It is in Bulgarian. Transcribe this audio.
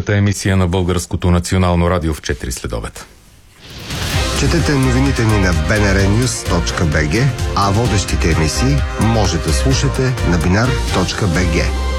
най-късата емисия на Българското национално радио в 4 следобед. Четете новините ни на bnrnews.bg, а водещите емисии може да слушате на binar.bg.